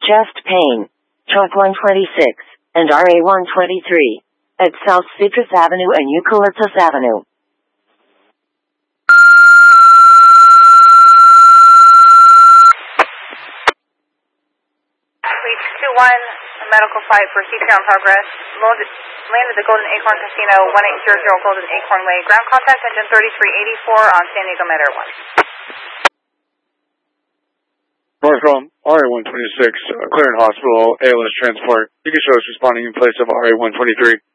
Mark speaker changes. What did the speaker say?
Speaker 1: chest pain, truck 126, and RA-123, at South Citrus Avenue and Eucalyptus Avenue.
Speaker 2: Fleet 2-1, a medical flight for CPR in progress. Landed the Golden Acorn Casino, 1800 Golden Acorn Way. Ground contact engine 3384 on San Diego Med Air 1.
Speaker 3: Northcom, RA-126, Clearance Hospital, ALS transport. You can show us responding in place of RA-123.